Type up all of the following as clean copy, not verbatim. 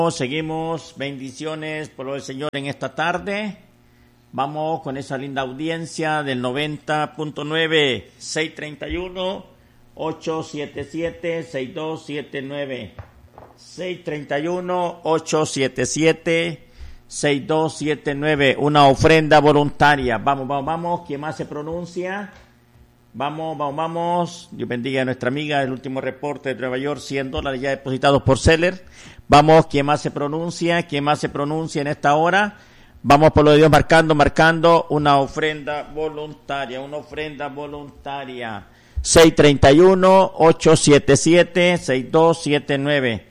Seguimos, bendiciones por el Señor en esta tarde. Vamos con esa linda audiencia del 90.9, 631-877-6279. 631-877-6279. Una ofrenda voluntaria. Vamos. ¿Quién más se pronuncia? Vamos. Dios bendiga a nuestra amiga. El último reporte de Nueva York, $100 ya depositados por Seller. Vamos, ¿quién más se pronuncia en esta hora? Vamos por lo de Dios marcando una ofrenda voluntaria. 631-877-6279.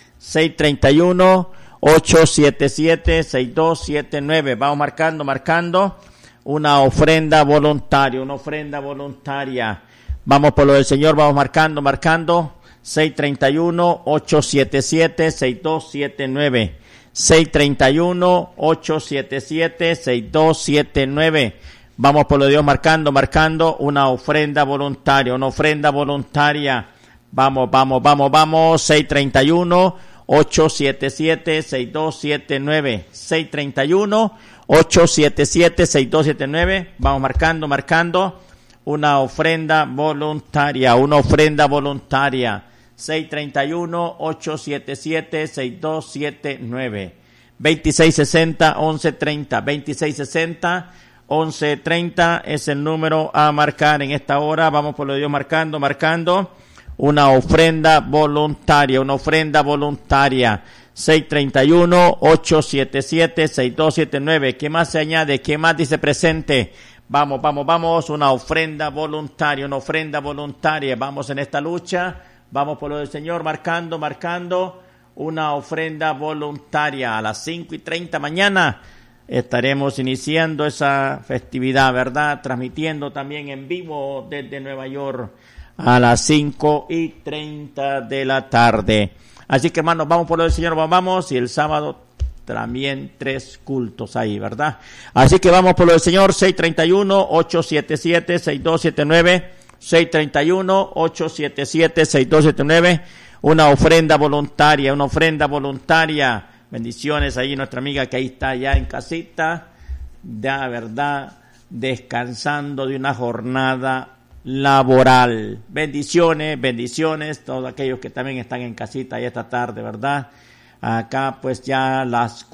631-877-6279. Vamos marcando una ofrenda voluntaria. Vamos por lo del Señor, vamos marcando 631-877-6279. 631-877-6279. Vamos por lo de Dios marcando una ofrenda voluntaria. Vamos. 631-877-6279. 631-877-6279. Vamos marcando una ofrenda voluntaria. 631-877-6279. 2660-1130. 2660-1130 es el número a marcar en esta hora. Vamos por lo de Dios marcando una ofrenda voluntaria. 631-877-6279. ¿Qué más se añade? ¿Qué más dice presente? Vamos, una ofrenda voluntaria. Vamos en esta lucha. Vamos por lo del Señor marcando una ofrenda voluntaria. A las 5:30 mañana estaremos iniciando esa festividad, ¿verdad? Transmitiendo también en vivo desde Nueva York a las 5:30 de la tarde. Así que, hermanos, vamos por lo del Señor, vamos. Y el sábado también 3 cultos ahí, ¿verdad? Así que vamos por lo del Señor. 631-877-6279. 631-877-6279. Una ofrenda voluntaria. Bendiciones ahí, nuestra amiga que ahí está ya en casita, ya, ¿verdad? Descansando de una jornada laboral. Bendiciones, todos aquellos que también están en casita ya esta tarde, ¿verdad? Acá pues ya las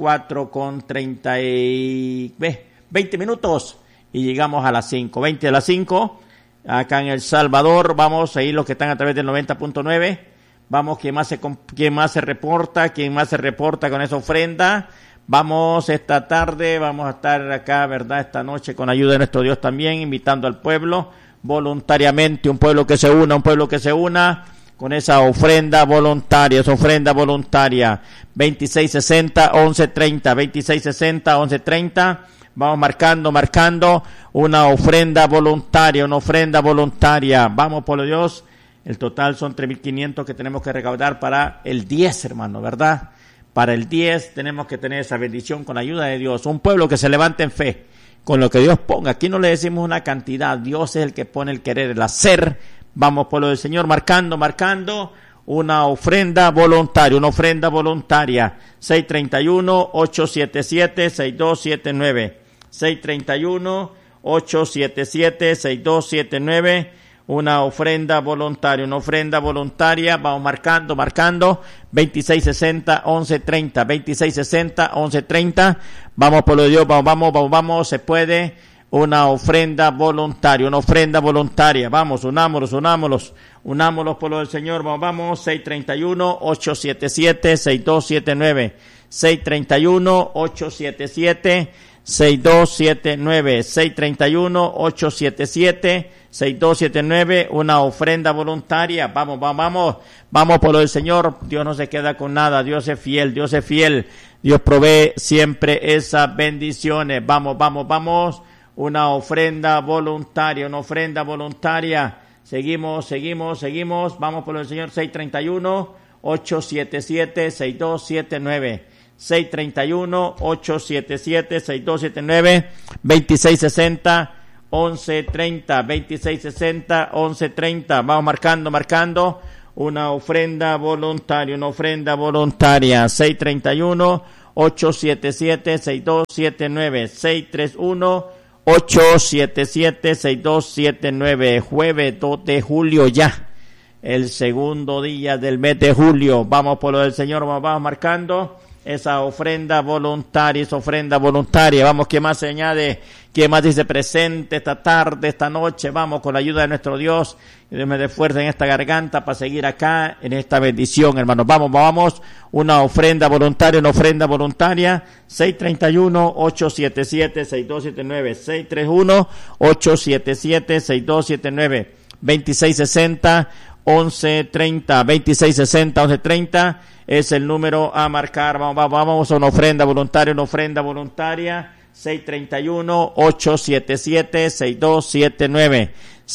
20 minutos y llegamos a las 5, 20 a las 5, acá en El Salvador. Vamos ahí los que están a través del 90.9. Vamos, ¿quién más se reporta con esa ofrenda? Vamos esta tarde, vamos a estar acá, ¿verdad? Esta noche con ayuda de nuestro Dios también, invitando al pueblo voluntariamente, un pueblo que se una con esa ofrenda voluntaria. 2660-1130. 2660-1130. Vamos marcando una ofrenda voluntaria. Vamos por Dios. El total son 3,500 que tenemos que recaudar para el 10, hermano, ¿verdad? Para el 10 tenemos que tener esa bendición con la ayuda de Dios. Un pueblo que se levante en fe con lo que Dios ponga. Aquí no le decimos una cantidad. Dios es el que pone el querer, el hacer. Vamos por lo del Señor marcando una ofrenda voluntaria. 631-877-6279. 631-877-6279. Una ofrenda voluntaria. Vamos marcando 2660-1130. 2660-1130. Vamos por lo de Dios, vamos, se puede. Una ofrenda voluntaria. Vamos, unámonos por lo del Señor. Vamos, 631-877-6279. 631-877-6279. 631-877-6279. Una ofrenda voluntaria. Vamos por lo del Señor. Dios no se queda con nada. Dios es fiel. Dios provee siempre esas bendiciones. Vamos. Una ofrenda voluntaria. Seguimos. Vamos por lo del Señor. 631-877-6279. 631-877-6279. 2660-1130. 2660-1130. Vamos marcando una ofrenda voluntaria, 631-877-6279, 631-877-6279, jueves 2 de julio ya, el segundo día del mes de julio. Vamos por lo del Señor, vamos marcando esa ofrenda voluntaria, Vamos, ¿qué más se añade? ¿Qué más dice presente esta tarde, esta noche? Vamos, con la ayuda de nuestro Dios, y Dios me dé fuerza en esta garganta para seguir acá en esta bendición, hermanos. Vamos, una ofrenda voluntaria, 631-877-6279, 631-877-6279, 2660 1130, 2660 1130 es el número a marcar. Vamos a una ofrenda voluntaria, 631-877-6279,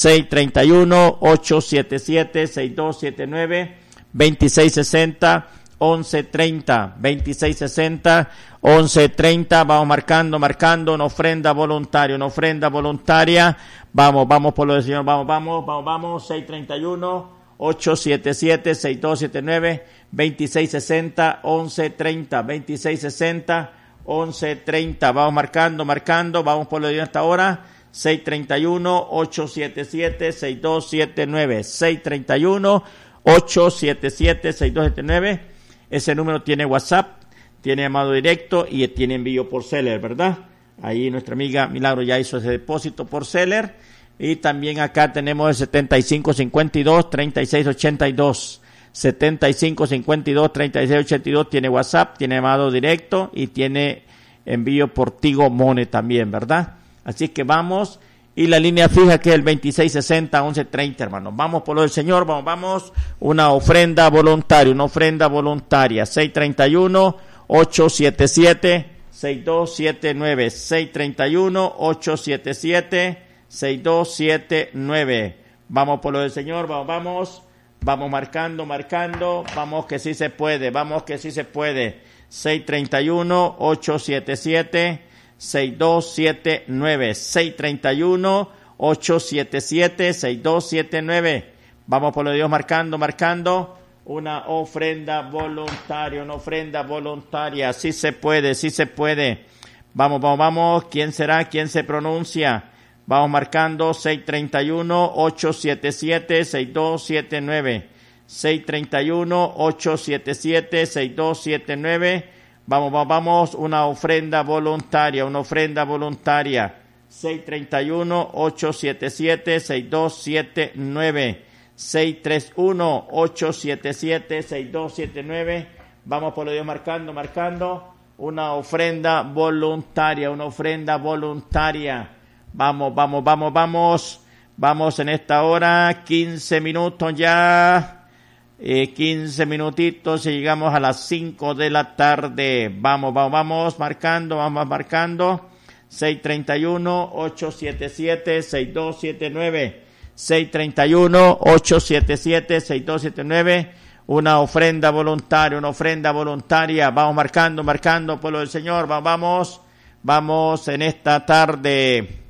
631-877-6279, 2660 1130, 2660 1130. Vamos marcando una ofrenda voluntaria, Vamos por lo del Señor, vamos, 631-877-6279, 2660 1130, 2660 1130. Vamos marcando, vamos por lo de Dios hasta ahora. 631-877-6279, 631-877-6279. Ese número tiene WhatsApp, tiene llamado directo y tiene envío por Seller, ¿verdad? Ahí nuestra amiga Milagro ya hizo ese depósito por Seller. Y también acá tenemos el 7552-3682. 7552-3682 tiene WhatsApp, tiene llamado directo y tiene envío por Tigo Money también, ¿verdad? Así que vamos. Y la línea fija que es el 2660-1130, hermanos. Vamos por lo del Señor, vamos. Una ofrenda voluntaria, 631-877-6279, 631-877-6279. Vamos por lo del Señor, vamos marcando, vamos que sí se puede, 631-877-6279, 631-877-6279. Vamos por lo de Dios marcando una ofrenda voluntaria, sí se puede. Vamos, ¿quién será? ¿Quién se pronuncia? Vamos marcando 631-877-6279, 631-877-6279. Vamos, una ofrenda voluntaria, 631-877-6279, 631-877-6279. Vamos por lo de Dios marcando una ofrenda voluntaria, Vamos en esta hora, 15 minutos ya, 15 minutitos y llegamos a las 5 de la tarde. Vamos marcando, 631-877-6279, 631-877-6279, una ofrenda voluntaria, Vamos marcando, pueblo del Señor, vamos en esta tarde.